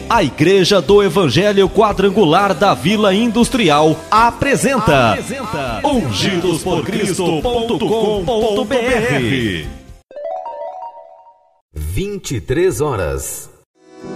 A Igreja do Evangelho Quadrangular da Vila Industrial apresenta ungidosporcristo.com.br. 23 horas.